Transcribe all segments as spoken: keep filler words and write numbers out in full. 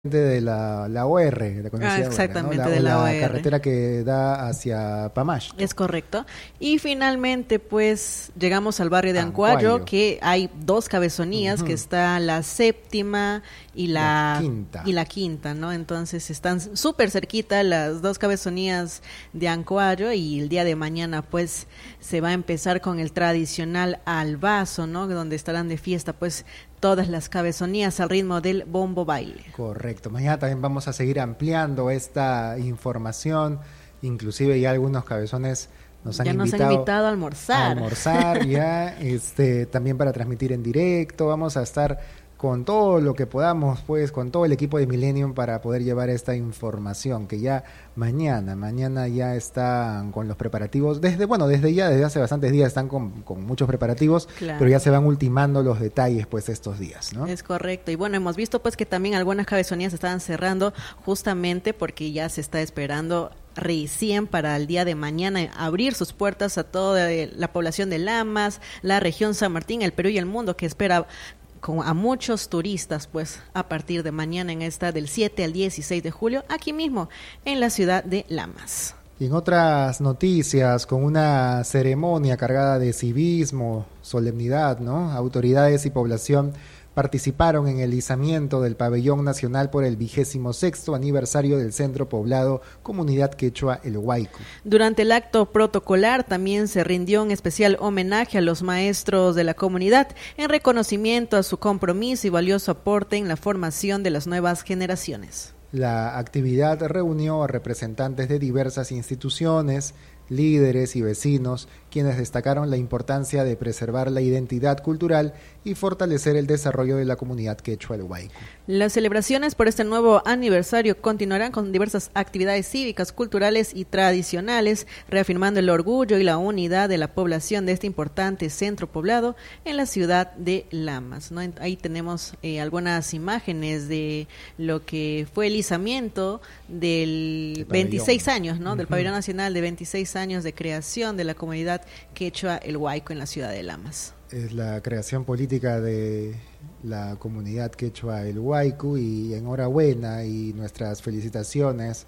de la, la O R, la Ah, conocida O R, ¿no? exactamente, La, de la la O R. carretera que da hacia Pamash. Es correcto. Y finalmente, pues, llegamos al barrio de Ancuayo. Ancuayo, que hay dos cabezonías, uh-huh. que está la séptima y la, la quinta. y la quinta, ¿no? Entonces están súper cerquita las dos cabezonías de Ancuayo, y el día de mañana, pues, se va a empezar con el tradicional albazo, ¿no? Donde estarán de fiesta, pues, todas las cabezonías al ritmo del bombo baile. Correcto. Mañana también vamos a seguir ampliando esta información. Inclusive ya algunos cabezones nos han, ya invitado, nos han invitado a almorzar. A almorzar ya, este, también para transmitir en directo. Vamos a estar con todo lo que podamos, pues, con todo el equipo de Millennium para poder llevar esta información, que ya mañana, mañana ya están con los preparativos, desde, bueno, desde ya, desde hace bastantes días están con, con muchos preparativos, claro. Pero ya se van ultimando los detalles, pues, estos días, ¿no? Es correcto, y bueno, hemos visto, pues, que también algunas cabezonías estaban cerrando justamente porque ya se está esperando recién para el día de mañana abrir sus puertas a toda la población de Lamas, la región San Martín, el Perú y el mundo, que espera con a muchos turistas, pues, a partir de mañana en esta del siete al dieciséis de julio, aquí mismo, en la ciudad de Lamas. Y en otras noticias, con una ceremonia cargada de civismo, solemnidad, ¿no? Autoridades y población participaron en el izamiento del pabellón nacional por el vigésimo sexto aniversario del centro poblado Comunidad Quechua El Huayco. Durante el acto protocolar también se rindió un especial homenaje a los maestros de la comunidad en reconocimiento a su compromiso y valioso aporte en la formación de las nuevas generaciones. La actividad reunió a representantes de diversas instituciones, líderes y vecinos, quienes destacaron la importancia de preservar la identidad cultural y fortalecer el desarrollo de la comunidad quechua El Huayco. Las celebraciones por este nuevo aniversario continuarán con diversas actividades cívicas, culturales y tradicionales, reafirmando el orgullo y la unidad de la población de este importante centro poblado en la ciudad de Lamas, ¿no? Ahí tenemos eh, algunas imágenes de lo que fue el izamiento del veintiséis años, ¿no? Uh-huh. Del pabellón nacional de veintiséis años de creación de la comunidad quechua El Huayco en la ciudad de Lamas. Es la creación política de la comunidad quechua El Huayco, y enhorabuena y nuestras felicitaciones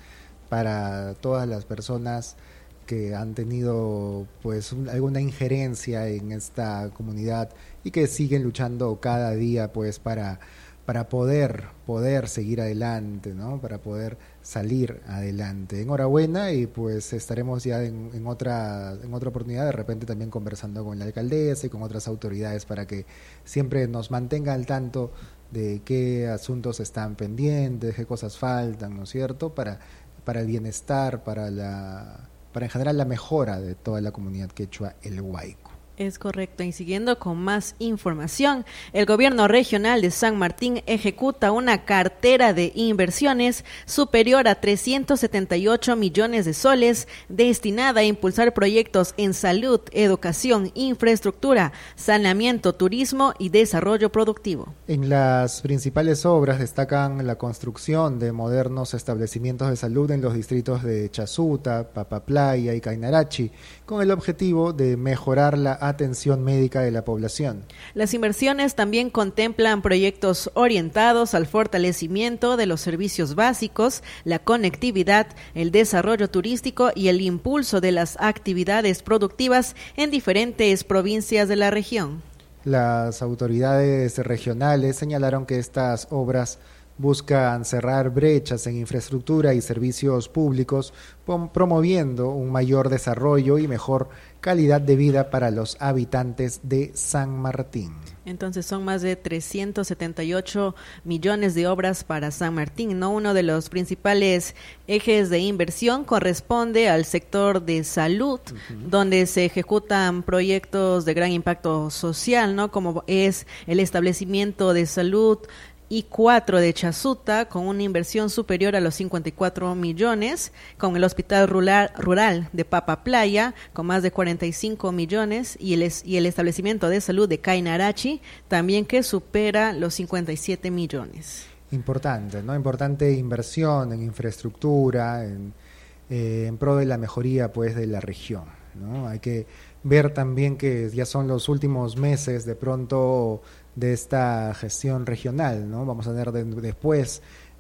para todas las personas que han tenido, pues, un, alguna injerencia en esta comunidad y que siguen luchando cada día, pues, para para poder poder seguir adelante, ¿no? Para poder salir adelante. Enhorabuena, y pues estaremos ya en, en otra en otra oportunidad, de repente también conversando con la alcaldesa y con otras autoridades para que siempre nos mantenga al tanto de qué asuntos están pendientes, qué cosas faltan, ¿no es cierto? Para para el bienestar, para la para en general la mejora de toda la comunidad quechua El Huayco. Es correcto, y siguiendo con más información, el gobierno regional de San Martín ejecuta una cartera de inversiones superior a trescientos setenta y ocho millones de soles destinada a impulsar proyectos en salud, educación, infraestructura, saneamiento, turismo y desarrollo productivo. En las principales obras destacan la construcción de modernos establecimientos de salud en los distritos de Chasuta, Papaplaya y Cainarachi, con el objetivo de mejorar la atención médica de la población. Las inversiones también contemplan proyectos orientados al fortalecimiento de los servicios básicos, la conectividad, el desarrollo turístico y el impulso de las actividades productivas en diferentes provincias de la región. Las autoridades regionales señalaron que estas obras buscan cerrar brechas en infraestructura y servicios públicos, promoviendo un mayor desarrollo y mejor calidad de vida para los habitantes de San Martín. Entonces son más de trescientos setenta y ocho millones de obras para San Martín, ¿no? Uno de los principales ejes de inversión corresponde al sector de salud, uh-huh. donde se ejecutan proyectos de gran impacto social, ¿no? Como es el establecimiento de salud y cuatro de Chasuta, con una inversión superior a los cincuenta y cuatro millones, con el Hospital Rural, rural de Papaplaya, con más de cuarenta y cinco millones, y el, y el establecimiento de salud de Cainarachi, también que supera los cincuenta y siete millones. Importante, ¿no? Importante inversión en infraestructura, en, eh, en pro de la mejoría, pues, de la región, ¿no? Hay que ver también que ya son los últimos meses, de pronto, de esta gestión regional, ¿no? Vamos a ver de, después